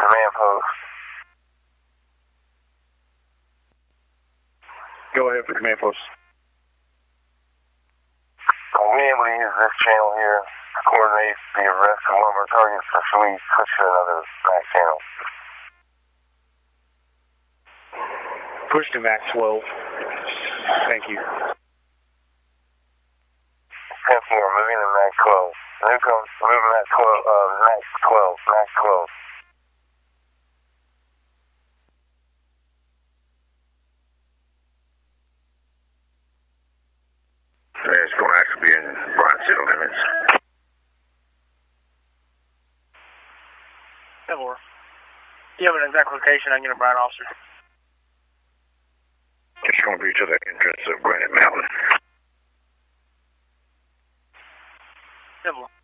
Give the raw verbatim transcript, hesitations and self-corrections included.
command post. Go ahead for command post. We'll be able to use this channel here to coordinate the arrest of one of our targets, or should we switch to another back channel? Push to max twelve. Thank you. ten four, moving to max twelve. Newcomb, moving max twelve, uh, max twelve, max twelve. It's going to actually be in Bryant City limits. ten four. Do you have an exact location? I can get a Bryant officer. It's going to be to the entrance of Granite Mountain. ten four.